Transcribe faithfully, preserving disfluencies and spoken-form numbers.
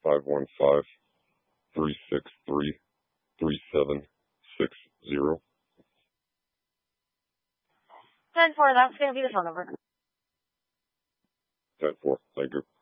five one five, three six three, three seven six zero. ten four, that's going to be the phone number. ten four, thank you.